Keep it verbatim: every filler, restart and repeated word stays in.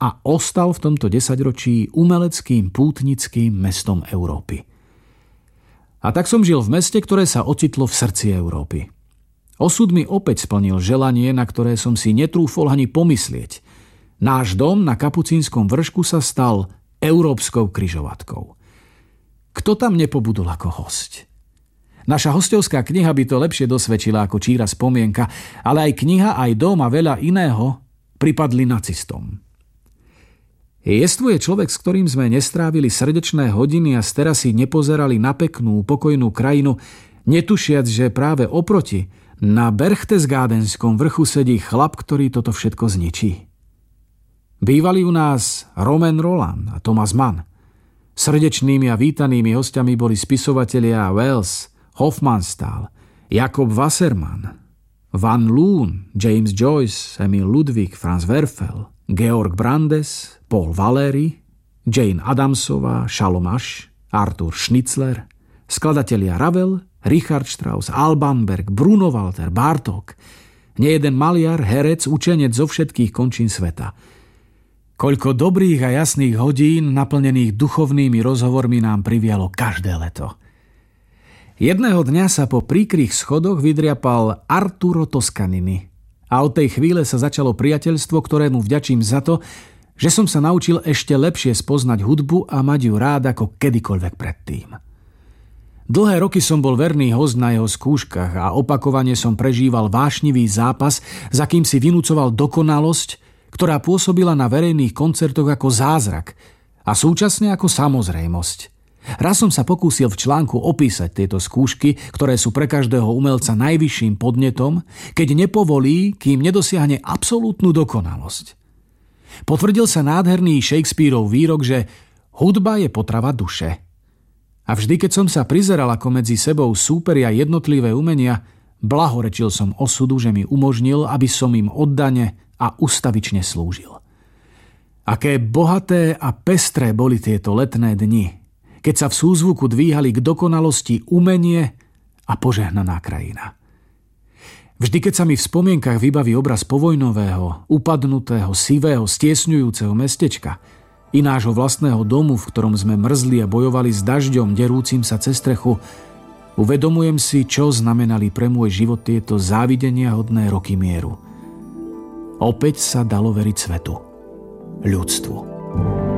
a ostal v tomto desaťročí umeleckým pútnickým mestom Európy. A tak som žil v meste, ktoré sa ocitlo v srdci Európy. Osud mi opäť splnil želanie, na ktoré som si netrúfol ani pomyslieť. Náš dom na Kapucínskom vršku sa stal európskou križovatkou. Kto tam nepobudol ako hosť? Naša hostovská kniha by to lepšie dosvedčila ako číra spomienka, ale aj kniha, aj dom a veľa iného pripadli nacistom. Jestvuje človek, s ktorým sme nestrávili srdečné hodiny a z terasy nepozerali na peknú, pokojnú krajinu, netušiac, že práve oproti, na Berchtesgadenskom vrchu sedí chlap, ktorý toto všetko zničí. Bývali u nás Romain Rolland a Thomas Mann. Srdečnými a vítanými hostiami boli spisovatelia Wells, Hofmannsthal, Jakob Wassermann, Van Loon, James Joyce, Emil Ludwig, Franz Werfel, Georg Brandes, Paul Valéry, Jane Addamsová, Shalom Asch, Arthur Schnitzler, skladatelia Ravel, Richard Strauss, Alban Berg, Bruno Walter, Bartók, nejeden maliar, herec, učenec zo všetkých končín sveta. Koľko dobrých a jasných hodín, naplnených duchovnými rozhovormi nám privialo každé leto. Jedného dňa sa po príkrých schodoch vydriapal Arturo Toscanini a od tej chvíle sa začalo priateľstvo, ktorému vďačím za to, že som sa naučil ešte lepšie spoznať hudbu a mať ju rád ako kedykoľvek predtým. Dlhé roky som bol verný host na jeho skúškach a opakovane som prežíval vášnivý zápas, za kým si vynúcoval dokonalosť, ktorá pôsobila na verejných koncertoch ako zázrak a súčasne ako samozrejmosť. Raz som sa pokúsil v článku opísať tieto skúšky, ktoré sú pre každého umelca najvyšším podnetom, keď nepovolí, kým nedosiahne absolútnu dokonalosť. Potvrdil sa nádherný Shakespearov výrok, že hudba je potrava duše. A vždy, keď som sa prizeral, ako medzi sebou súperia jednotlivé umenia, blahorečil som osudu, že mi umožnil, aby som im oddane a ustavične slúžil. Aké bohaté a pestré boli tieto letné dni, keď sa v súzvuku dvíhali k dokonalosti umenie a požehnaná krajina. Vždy, keď sa mi v spomienkach vybaví obraz povojnového, upadnutého, sivého, stiesňujúceho mestečka i nášho vlastného domu, v ktorom sme mrzli a bojovali s dažďom, derúcim sa cez strechu, uvedomujem si, čo znamenali pre môj život tieto závideniahodné roky mieru. Opäť sa dalo veriť svetu, ľudstvu.